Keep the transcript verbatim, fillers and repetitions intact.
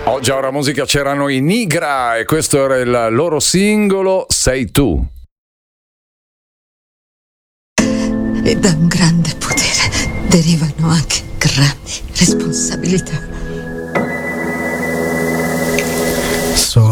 Oggi a Ora Musica c'erano i Nigra e questo era il loro singolo Sei tu. E da un grande potere derivano anche grandi responsabilità. So